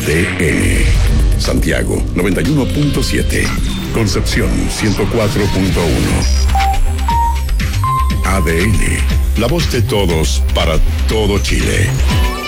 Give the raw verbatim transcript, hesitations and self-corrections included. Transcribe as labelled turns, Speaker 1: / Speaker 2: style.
Speaker 1: D N. Santiago noventa y uno punto siete. Concepción ciento cuatro punto uno. A D N, la voz de todos para todo Chile.